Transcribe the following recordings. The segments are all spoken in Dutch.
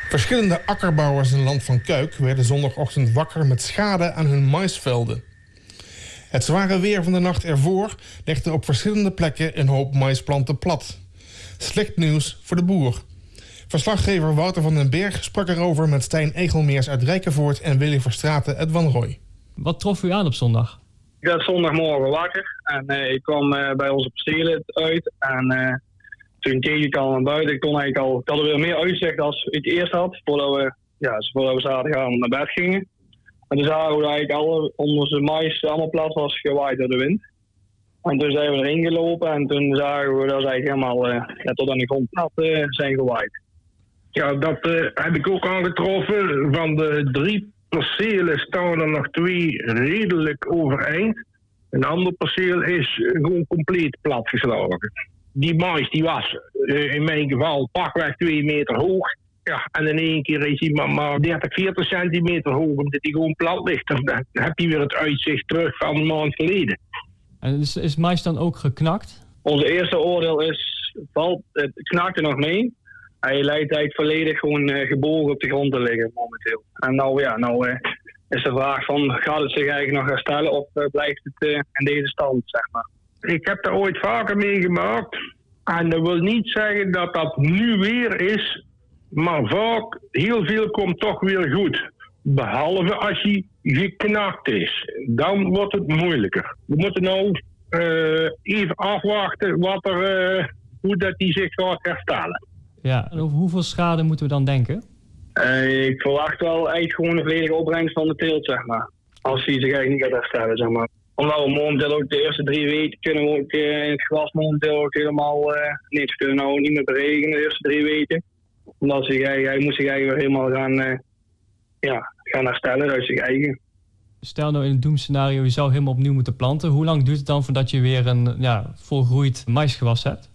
Verschillende akkerbouwers in Land van Kuik werden zondagochtend wakker met schade aan hun maisvelden. Het zware weer van de nacht ervoor legde op verschillende plekken een hoop maisplanten plat. Slecht nieuws voor de boer. Verslaggever Wouter van den Berg sprak erover met Stijn Egelmeers uit Rijkenvoort en Willy Verstraeten uit Wanrooy. Wat trof u aan op zondag? Ik werd zondagmorgen wakker en ik kwam bij onze percelen uit. En toen keek ik al naar buiten. Ik had er weer meer uitzicht dan ik eerst had, voordat we zaterdagavond naar bed gingen. En toen zagen we dat eigenlijk onze mais allemaal plat was gewaaid door de wind. En toen zijn we erin gelopen en toen zagen we dat ze eigenlijk helemaal tot aan de grond plat zijn gewaaid. Ja, dat heb ik ook aangetroffen. Van de 3 percelen staan er nog 2 redelijk overeind. Een ander perceel is gewoon compleet platgeslagen. Die mais die was in mijn geval pakweg 2 meter hoog. Ja, en in één keer is hij maar 30, 40 centimeter hoog, omdat hij gewoon plat ligt. Dan heb je weer het uitzicht terug van een maand geleden. En is mais dan ook geknakt? Onze eerste oordeel is, het knakt er nog mee. Hij lijkt eigenlijk volledig gewoon gebogen op de grond te liggen momenteel. En nou is de vraag van, gaat het zich eigenlijk nog herstellen of blijft het in deze stand, zeg maar. Ik heb er ooit vaker meegemaakt. En dat wil niet zeggen dat dat nu weer is. Maar vaak, heel veel komt toch weer goed. Behalve als hij geknakt is. Dan wordt het moeilijker. We moeten nou even afwachten hoe dat die zich gaat herstellen. Ja, en over hoeveel schade moeten we dan denken? Ik verwacht wel eigenlijk gewoon een volledige opbrengst van de teelt, zeg maar. Als hij zich eigenlijk niet gaat herstellen, zeg maar. Omdat we momenteel ook de eerste 3 weken kunnen we ook in het gewas momenteel ook helemaal niks. We kunnen nou niet meer beregenen de eerste 3 weken. Omdat hij moet zich eigenlijk weer helemaal gaan herstellen uit zich eigen. Stel nou in het doemscenario, je zou helemaal opnieuw moeten planten. Hoe lang duurt het dan voordat je weer een volgroeid maisgewas hebt?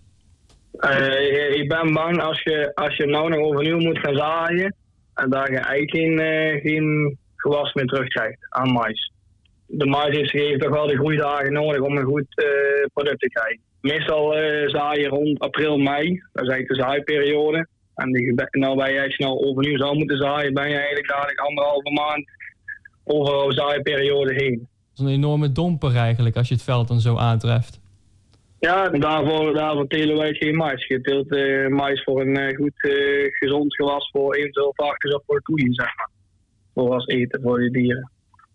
Ik ben bang als je nou nog overnieuw moet gaan zaaien, en daar je eigenlijk geen gewas meer terugkrijgt aan mais. De mais heeft toch wel de groeidagen nodig om een goed product te krijgen. Meestal zaaien rond april, mei, dat is eigenlijk de zaaiperiode. En nou ben je snel overnieuw zou moeten zaaien, ben je eigenlijk dadelijk 1,5 maand over de zaaiperiode heen. Dat is een enorme domper eigenlijk als je het veld dan zo aantreft. Ja, daarvoor telen wij geen mais. Je teelt mais voor een goed gezond gewas voor eventueel varkens of voor koeien, zeg maar. Voor als eten voor de dieren.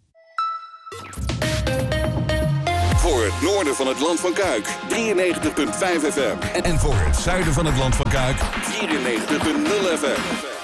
Voor het noorden van het Land van Kuik, 93.5 FM. En voor het zuiden van het Land van Kuik, 94.0 FM.